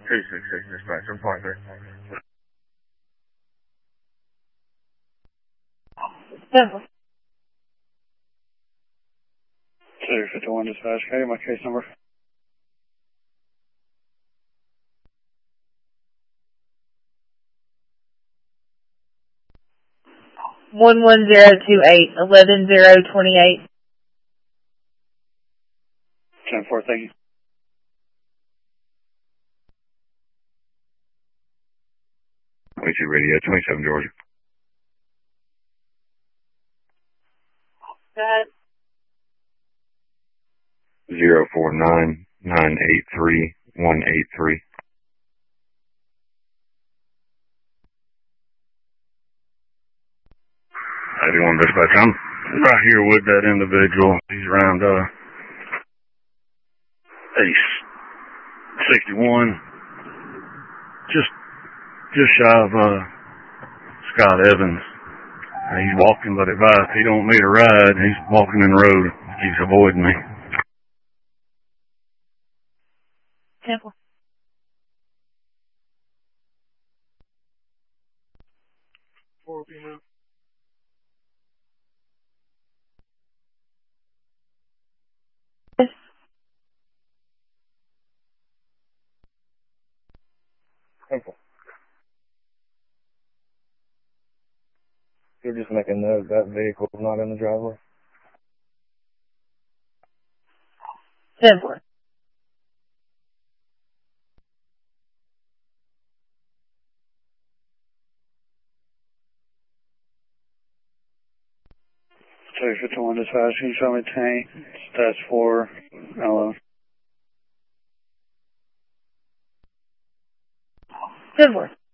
266 dispatch, I'm fine, sir. 251 dispatch, okay, my case number. One 1028 11028. 10-4, thank you. We2 radio, 27 Georgia. Go ahead. 049 983 183. I do want dispatch. I'm right here with that individual. He's around Ace 61. Just shy of Scott Evans. He's walking, but if he don't need a ride, he's walking in the road. He's avoiding me. 10-4. You're just making note that vehicle's not in the driveway. 10-4. Two 51 dispatch, can you show me tank? Stats 4, hello. 10-4.